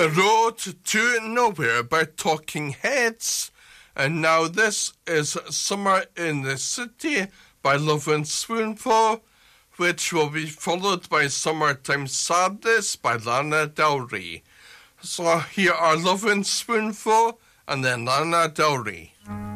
Road to Nowhere by Talking Heads. And now this is Summer in the City by Lovin' Spoonful, which will be followed by Summertime Sadness by Lana Del Rey. So here are Lovin' Spoonful and then Lana Del Rey.